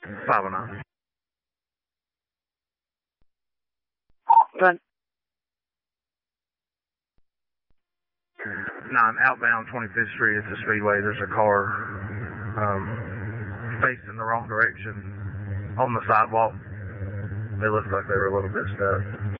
509. Run. 9 outbound 25th Street at the Speedway. There's a car facing the wrong direction on the sidewalk. It looks like they were a little bit stuck.